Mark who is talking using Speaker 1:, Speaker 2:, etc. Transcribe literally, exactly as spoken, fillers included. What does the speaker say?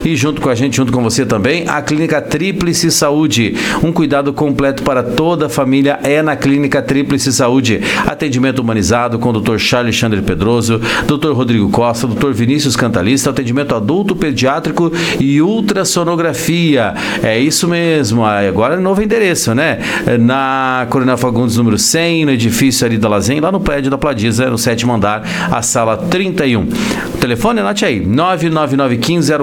Speaker 1: E junto com a gente, junto com você também, a Clínica Tríplice Saúde. Um cuidado completo para toda a família é na Clínica Tríplice Saúde. Atendimento humanizado com o doutor Charles Chandler Pedroso, doutor Rodrigo Costa, doutor Vinícius Cantalista, atendimento adulto, pediátrico e ultrassonografia. É isso mesmo, agora é novo endereço, né? Na Coronel Fagundes, número cem, no edifício ali da Lazen, lá no prédio da Pladiza, no sétimo andar, a sala trinta e um. O telefone, anote aí, nove nove nove um cinco zero